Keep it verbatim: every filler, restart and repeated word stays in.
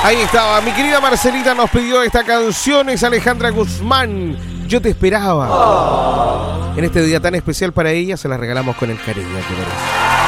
Ahí estaba, mi querida Marcelita nos pidió esta canción, es Alejandra Guzmán, Yo te esperaba. Oh. En este día tan especial para ella se la regalamos con el cariño que merece.